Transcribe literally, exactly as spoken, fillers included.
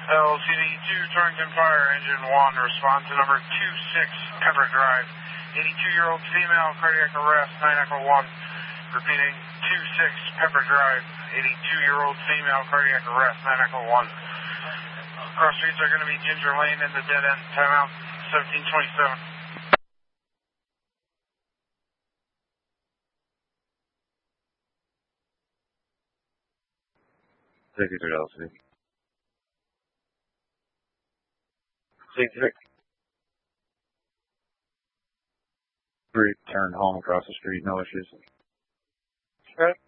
L C D two, Torrington Fire, Engine one, respond to number two six, Pepper Drive. eighty-two-year-old female, cardiac arrest, nine Echo one. Repeating, two six, Pepper Drive. eighty-two-year-old female, cardiac arrest, nine Echo one. Cross streets are going to be Ginger Lane and the dead end. Timeout, seventeen twenty-seven. sixty-three L C D. sixty-three. Three, turned home across the street, no issues. Okay.